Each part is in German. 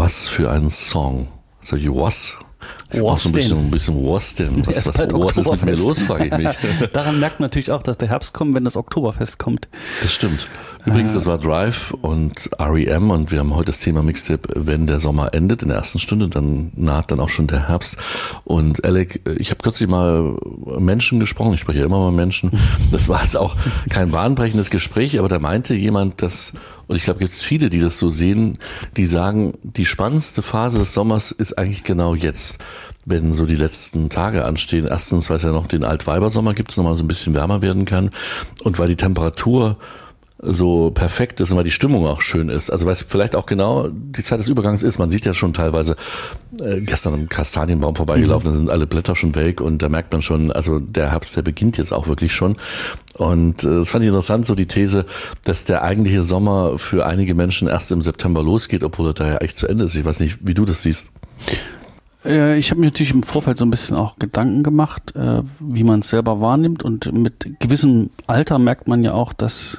Was für ein Song. Sag ich, was? Ich mach so ein bisschen was denn? Was ist mit mir los, frage ich mich. Daran merkt man natürlich auch, dass der Herbst kommt, wenn das Oktoberfest kommt. Das stimmt. Übrigens, das war Drive und R.E.M. und wir haben heute das Thema Mixtape, wenn der Sommer endet in der ersten Stunde, dann naht dann auch schon der Herbst. Und Alec, ich habe kürzlich mal Menschen gesprochen, ich spreche ja immer mal Menschen, das war jetzt auch kein bahnbrechendes Gespräch, aber da meinte jemand, dass, und ich glaube, gibt es viele, die das so sehen, die sagen, die spannendste Phase des Sommers ist eigentlich genau jetzt, wenn so die letzten Tage anstehen. Erstens, weil es ja noch den Altweibersommer gibt, es nochmal so ein bisschen wärmer werden kann und weil die Temperatur so perfekt ist und weil die Stimmung auch schön ist. Also weil es vielleicht auch genau die Zeit des Übergangs ist. Man sieht ja schon teilweise, gestern am Kastanienbaum vorbeigelaufen, da sind alle Blätter schon weg und da merkt man schon, also der Herbst, der beginnt jetzt auch wirklich schon. Und das fand ich interessant, so die These, dass der eigentliche Sommer für einige Menschen erst im September losgeht, obwohl er da ja echt zu Ende ist. Ich weiß nicht, wie du das siehst. Ich habe mir natürlich im Vorfeld so ein bisschen auch Gedanken gemacht, wie man es selber wahrnimmt, und mit gewissem Alter merkt man ja auch, dass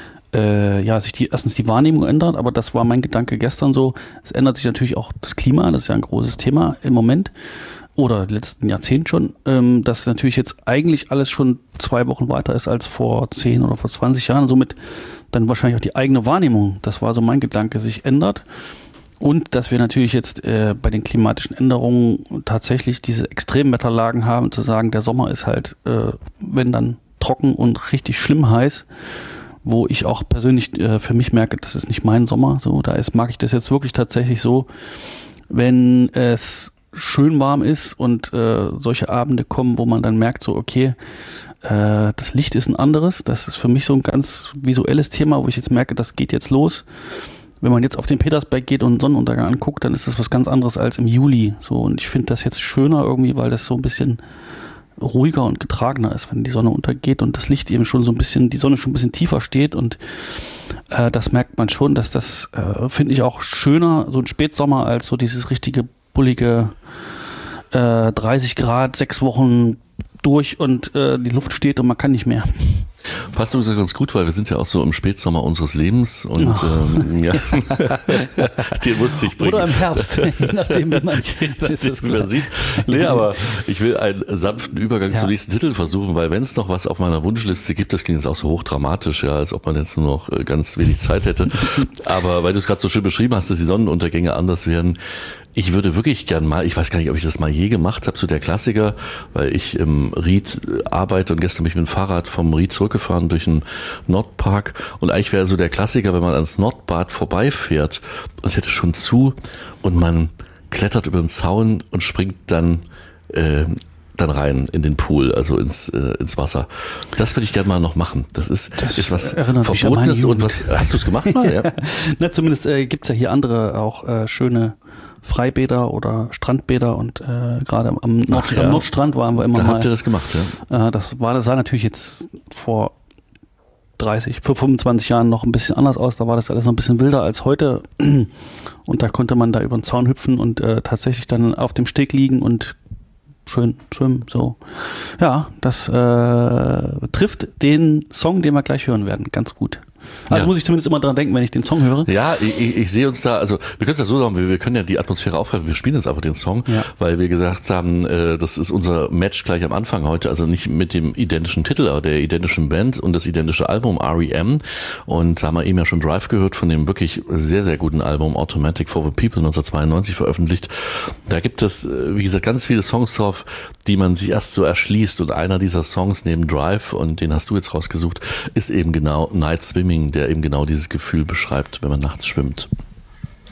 sich erstens die Wahrnehmung ändert, aber das war mein Gedanke gestern so. Es ändert sich natürlich auch das Klima, das ist ja ein großes Thema im Moment oder letzten Jahrzehnt schon, dass natürlich jetzt eigentlich alles schon 2 Wochen weiter ist als vor 10 oder vor 20 Jahren, somit dann wahrscheinlich auch die eigene Wahrnehmung, das war so mein Gedanke, sich ändert. Und dass wir natürlich jetzt bei den klimatischen Änderungen tatsächlich diese Extremwetterlagen haben, zu sagen, der Sommer ist halt, wenn dann trocken und richtig schlimm heiß, wo ich auch persönlich für mich merke, das ist nicht mein Sommer. So, mag ich das jetzt wirklich tatsächlich so, wenn es schön warm ist und solche Abende kommen, wo man dann merkt, so okay, das Licht ist ein anderes. Das ist für mich so ein ganz visuelles Thema, wo ich jetzt merke, das geht jetzt los. Wenn man jetzt auf den Petersberg geht und einen Sonnenuntergang anguckt, dann ist das was ganz anderes als im Juli. So, und ich finde das jetzt schöner irgendwie, weil das so ein bisschen ruhiger und getragener ist, wenn die Sonne untergeht und das Licht eben schon so ein bisschen, die Sonne schon ein bisschen tiefer steht, und das merkt man schon, dass das, finde ich auch schöner, so ein Spätsommer, als so dieses richtige bullige 30 Grad, 6 Wochen durch und die Luft steht und man kann nicht mehr. Passt übrigens ganz gut, weil wir sind ja auch so im Spätsommer unseres Lebens und ja, den musste ich bringen. Oder im Herbst, je nachdem, wie man sieht. Nee, aber ich will einen sanften Übergang zum nächsten Titel versuchen, weil wenn es noch was auf meiner Wunschliste gibt, das klingt jetzt auch so hochdramatisch, ja, als ob man jetzt nur noch ganz wenig Zeit hätte. Aber weil du es gerade so schön beschrieben hast, dass die Sonnenuntergänge anders werden, ich würde wirklich gern mal, ich weiß gar nicht, ob ich das mal je gemacht habe, so der Klassiker, weil ich im Ried arbeite und gestern bin ich mit dem Fahrrad vom Ried zurückgefahren durch den Nordpark, und eigentlich wäre so der Klassiker, wenn man ans Nordbad vorbeifährt und es hätte schon zu und man klettert über den Zaun und springt dann rein in den Pool, also ins Wasser. Das würde ich gerne mal noch machen. Das ist was Verbotenes und was, hast du es gemacht mal? Ja. Na, zumindest gibt's ja hier andere auch schöne Freibäder oder Strandbäder, und gerade am Nordstrand waren wir immer da mal. Habt ihr das gemacht, ja? Das sah natürlich jetzt vor 25 Jahren noch ein bisschen anders aus. Da war das alles noch ein bisschen wilder als heute. Und da konnte man da über den Zaun hüpfen und tatsächlich dann auf dem Steg liegen und schön schwimmen. So. Ja, das trifft den Song, den wir gleich hören werden, ganz gut. Also muss ich zumindest immer dran denken, wenn ich den Song höre. Ja, ich sehe uns da, also wir können es ja so sagen, wir können ja die Atmosphäre aufgreifen, wir spielen jetzt einfach den Song, weil wir gesagt haben, das ist unser Match gleich am Anfang heute, also nicht mit dem identischen Titel, aber der identischen Band und das identische Album R.E.M. Und da haben wir eben ja schon Drive gehört, von dem wirklich sehr, sehr guten Album Automatic for the People 1992 veröffentlicht. Da gibt es, wie gesagt, ganz viele Songs drauf, die man sich erst so erschließt, und einer dieser Songs neben Drive, und den hast du jetzt rausgesucht, ist eben genau Night Swimming, der eben genau dieses Gefühl beschreibt, wenn man nachts schwimmt.